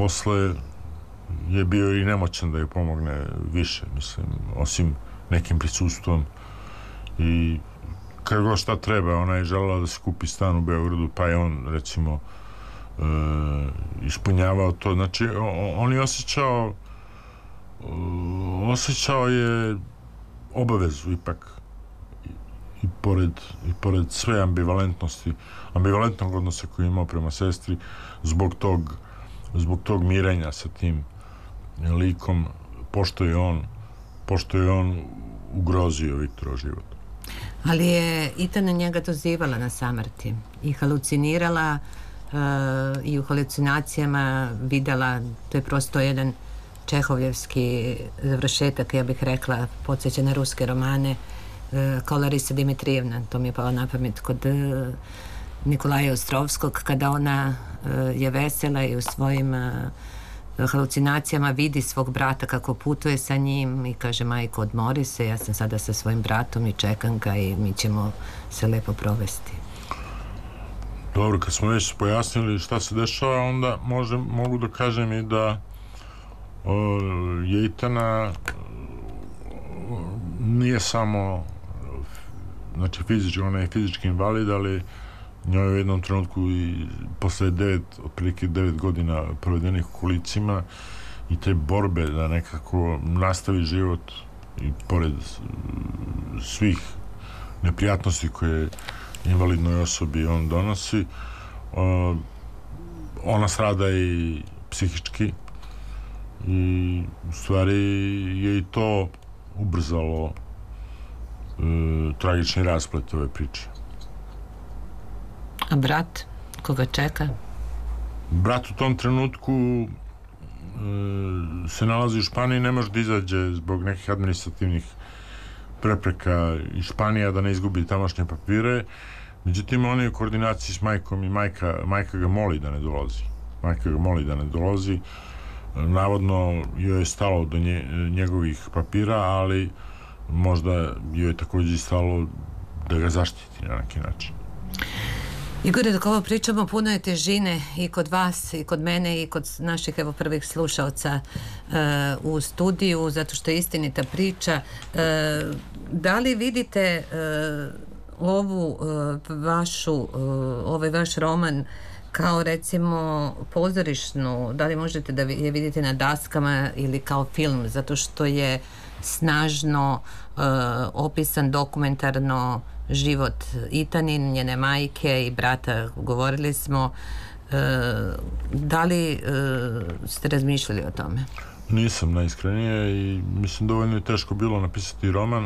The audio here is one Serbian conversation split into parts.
posle je bio i nemoćan da joj pomogne više, mislim, osim nekim prisustvom. I kad god šta treba, ona je želela da se kupi stan u Beogradu, pa je on, recimo, ispunjavao to. Znači, on je osjećao je obavezu ipak i pored sve ambivalentnog odnosa koji je imao prema sestri, zbog tog mirenja sa tim likom, pošto je on ugrozio Viktorov život. Ali je Itana njega dozivala na samrti i halucinirala, i u halucinacijama videla, to je prosto jedan čehovljevski završetak, ja bih rekla, podsjeća na ruske romane, kao Larisa Dimitrijevna, to mi je palo na pamet kod Nikolaja Ostrovskog, kada ona je vesela i u svojim halucinacijama vidi svog brata kako putuje sa njim i kaže: majko, odmori se, ja sam sada sa svojim bratom i čekam ga i mi ćemo se lepo provesti. Dobro, kad smo već pojasnili šta se dešava, onda mogu da kažem i da je Itana nije samo, znači fizički, ona je fizički invalid, ali njoj u jednom trenutku i posle otprilike 9 godina provedenih u kolicima i te borbe da nekako nastavi život i pored svih neprijatnosti koje invalidnoj osobi on donosi, ona strada i psihički i u stvari je i to ubrzalo tragični rasplet ove priče. A brat, koga čeka? Brat u tom trenutku se nalazi u Španiji, ne može da izađe zbog nekih administrativnih prepreka iz Španije da ne izgubi tamošnje papire. Međutim, on je u koordinaciji s majkom i majka ga moli da ne dolazi. Navodno joj je stalo do njegovih papira, ali možda joj je također stalo da ga zaštiti na neki način. Igore, dok ovo pričamo, puno je težine i kod vas, i kod mene, i kod naših prvih slušalca u studiju, zato što je istinita priča. Da li vidite ovaj vaš roman kao, recimo, pozorišnu, da li možete da je vidite na daskama ili kao film, zato što je snažno opisan dokumentarno život Itanin, njene majke i brata, govorili smo. Da li ste razmišljali o tome? Nisam, najiskrenije, i mislim dovoljno je teško bilo napisati roman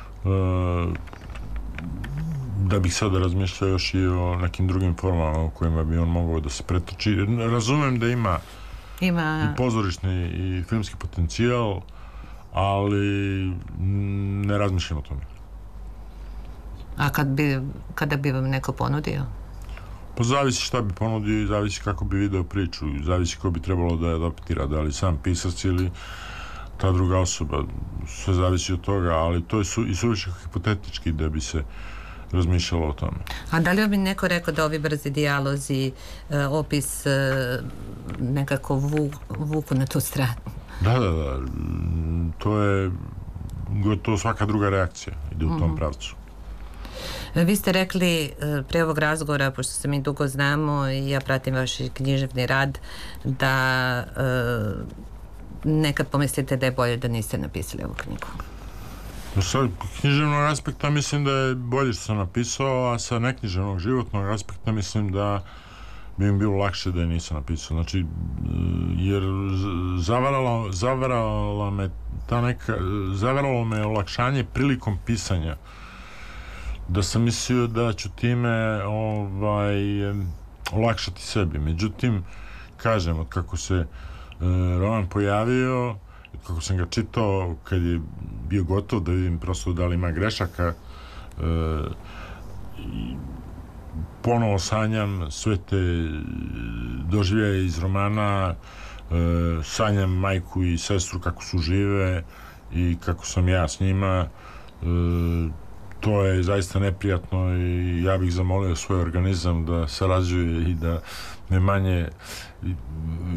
da bih sada razmišljao još i o nekim drugim formama u kojima bi on mogao da se pretoči. Razumem da ima i pozorišni i filmski potencijal, ali ne razmišljam o tome. A kada bi vam neko ponudio? Pa zavisi šta bi ponudio i zavisi kako bi video priču, zavisi ko bi trebalo da je adaptira, da li sam pisac ili ta druga osoba, sve zavisi od toga, ali to je i suviše hipotetički da bi se razmišljalo o tome. A da li vam bi neko rekao da ovi brzi dijalozi, opis nekako vuku na tu stranu? Da. To je gotovo svaka druga reakcija ide u tom pravcu. Vi ste rekli pre ovog razgovora, pošto se mi dugo znamo i ja pratim vaš književni rad, da nekad pomislite da je bolje da niste napisali ovu knjigu. Sa književnog aspekta mislim da je bolje što sam napisao, a sa neknjiževnog životnog aspekta mislim da bi im bilo lakše da je nisam napisao. Znači, jer zavaralo me olakšanje prilikom pisanja, da sam mislio da ću time olakšati sebi. Međutim, kažem, od kako se roman pojavio, kako sam ga čitao, kad je bio gotov, da vidim prosto da li ima grešaka, ponovo sanjam sve te doživljaje iz romana, sanjam majku i sestru kako su žive i kako sam ja s njima. To je zaista neprijatno i ja bih zamolio svoj organizam da sarađuje i da me manje